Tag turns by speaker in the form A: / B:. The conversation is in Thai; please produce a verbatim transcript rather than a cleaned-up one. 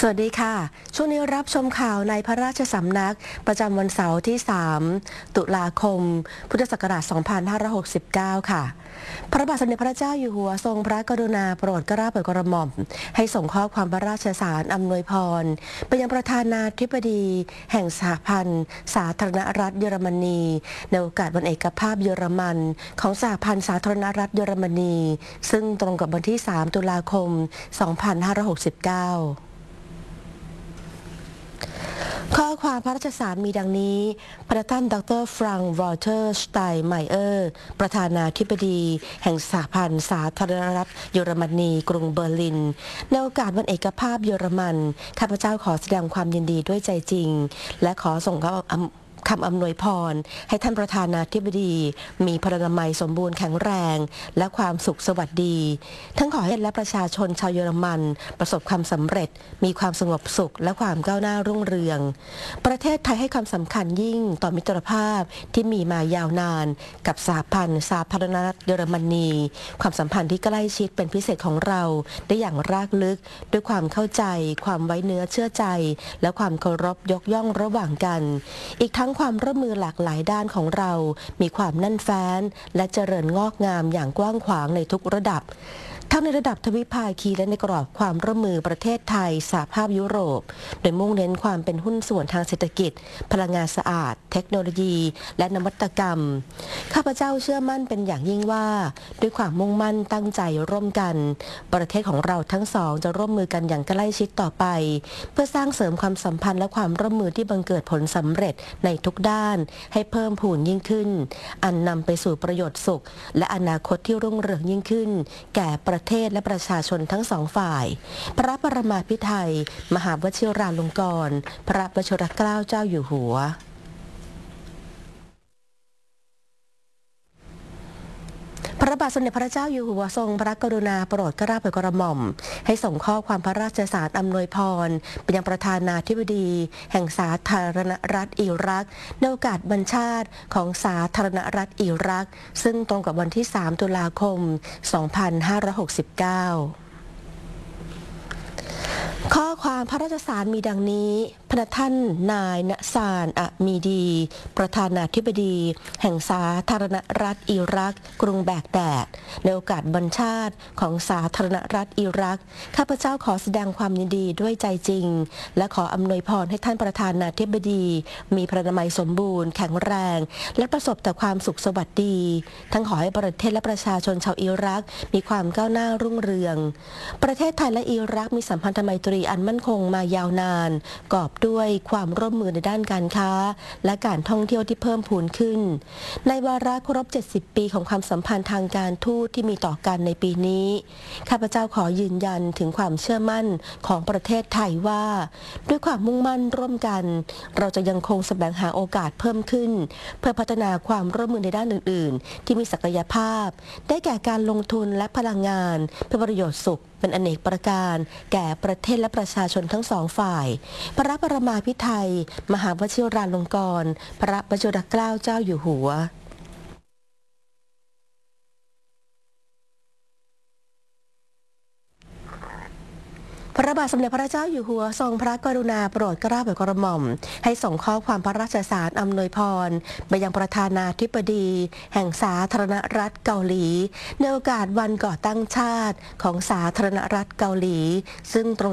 A: สวัสดีค่ะช่วงนี้รับชมข่าวในพระราชสำนักประจำวันเสาร์ที่สามตุลาคมพุทธศักราชสองพันห้าร้อยหกสิบเก้าค่ะพระบาทสมเด็จพระเจ้าอยู่หัวทรงพระกรุณาโปรดเกล้าโปรดกระหม่อมให้ส่งข้อความพระราชสารอำนวยพรไปยังประธานาธิบดีแห่งสหพันธ์สาธารณรัฐเยอรมนีในโอกาสวันเอกภาพเยอรมันของสหพันธ์สาธารณรัฐเยอรมนีซึ่งตรงกับวันที่สามตุลาคมสองพันห้าร้อยหกสิบเก้าข้อความพระราชสารมีดังนี้พระท่านดรฟรังก์วอลเตอร์สไตน์ไมเออร์ประธานาธิบดีแห่งสหพันธ์สาธารณรัฐเยอรมนีกรุงเบอร์ลินในโอกาสวันเอกภาพเยอรมันข้าพเจ้าขอแสดงความยินดีด้วยใจจริงและขอส่งคำคำอำนวยพรให้ท่านประธานาธิบดีมีพลานามัยสมบูรณ์แข็งแรงและความสุขสวัสดีทั้งขอให้และประชาชนชาวเยอรมันประสบความสำเร็จมีความสงบสุขและความก้าวหน้ารุ่งเรืองประเทศไทยให้ความสำคัญยิ่งต่อมิตรภาพที่มีมายาวนานกับสหพันธ์สาธารณรัฐเยอรมนีความสัมพันธ์ที่ใกล้ชิดเป็นพิเศษของเราได้อย่างรากลึกด้วยความเข้าใจความไว้เนื้อเชื่อใจและความเคารพยกย่องระหว่างกันอีกทั้งความร่วมมือหลากหลายด้านของเรามีความแน่นแฟ้นและเจริญงอกงามอย่างกว้างขวางในทุกระดับทั้งในระดับทวิภาคีและในกรอบความร่วมมือประเทศไทยสหภาพยุโรปโดยมุ่งเน้นความเป็นหุ้นส่วนทางเศรษฐกิจพลังงานสะอาดเทคโนโลยีและนวัตกรรมข้าพเจ้าเชื่อมั่นเป็นอย่างยิ่งว่าด้วยความมุ่งมั่นตั้งใจร่วมกันประเทศของเราทั้งสองจะร่วมมือกันอย่างใกล้ชิดต่อไปเพื่อสร้างเสริมความสัมพันธ์และความร่วมมือที่บังเกิดผลสำเร็จในทุกด้านให้เพิ่มพูนยิ่งขึ้นอันนำไปสู่ประโยชน์สุขและอนาคตที่รุ่งเรืองยิ่งขึ้นแก่ประเทศและประชาชนทั้งสองฝ่ายพระปรมาภิไธยมหาวชิราลงกรณ์พระวชิรเกล้าเจ้าอยู่หัวพระบาทสมเด็จพระเจ้าอยู่หัวทรงพระกรุณาโปรดเกล้าโปรดกระหม่อมให้ส่งข้อความพระราชสารอำนวยพรไปยังประธานาธิบดีแห่งสาธารณรัฐอิรักในโอกาสวันชาติของสาธารณรัฐอิรักซึ่งตรงกับวันที่สามตุลาคมสองพันห้าร้อยหกสิบเก้าข้อความพระราชสารมีดังนี้พระท่านนายณซานอะมีดีประธานาธิบดีแห่งสาธารณรัฐอิรักกรุงแบกแดดในโอกาสวันชาติของสาธารณรัฐอิรักข้าพเจ้าขอแสดงความยินดีด้วยใจจริงและขออำนวยพรให้ท่านประธานาธิบดีมีพลานามัยสมบูรณ์แข็งแรงและประสบแต่ความสุขสวัสดีทั้งขอให้ประเทศและประชาชนชาวอิรักมีความก้าวหน้ารุ่งเรืองประเทศไทยและอิรักมีสัมพันธไมตรีอันมั่นคงมายาวนานกอบด้วยความร่วมมือในด้านการค้าและการท่องเที่ยวที่เพิ่มพูนขึ้นในวาระครบเจ็ดสิบปีของความสัมพันธ์ทางการทูตที่มีต่อกันในปีนี้ข้าพเจ้าขอยืนยันถึงความเชื่อมั่นของประเทศไทยว่าด้วยความมุ่งมั่นร่วมกันเราจะยังคงแสวงหาโอกาสเพิ่มขึ้นเพื่อพัฒนาความร่วมมือในด้านอื่นๆที่มีศักยภาพได้แก่การลงทุนและพลังงานเพื่อประโยชน์สุขเป็นอเนกประการแก่ประเทศและประชาชนทั้งสองฝ่ายพระปรมาภิไธยมหาวชิราลงกรณ์พระวชิรเกล้าเจ้าอยู่หัวพระบาทสมเด็จพระเจ้าอยู่หัวทรงพระกรุณาโปรดเกล้าโปรดกระหม่อมให้ส่งข้อความพระราชสารอำนวยพรไปยังประธานาธิบดีแห่งสาธารณรัฐเกาหลีในโอกาสวันก่อตั้งชาติของสาธารณรัฐเกาหลีซึ่งตรง